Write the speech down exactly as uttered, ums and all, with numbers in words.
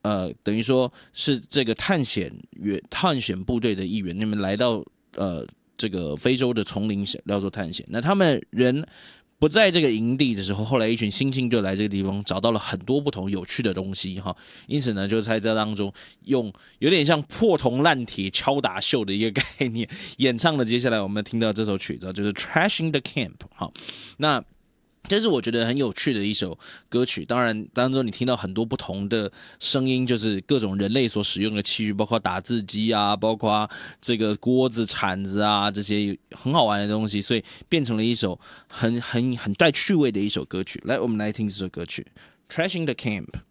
呃，等于说是这个探险员、探险部队的一员，那么来到呃这个非洲的丛林要做探险。那他们人不在这个营地的时候，后来一群新进就来这个地方，找到了很多不同有趣的东西哈。因此呢，就在这当中用有点像破铜烂铁敲打秀的一个概念演唱了接下来我们听到这首曲子，就是 Trashing the Camp 哈。那这是我觉得很有趣的一首歌曲，当然当中你听到很多不同的声音，就是各种人类所使用的器具，包括打字机啊，包括这个锅子、铲子啊，这些很好玩的东西，所以变成了一首很很很带趣味的一首歌曲。来，我们来听这首歌曲《Trashing the Camp》。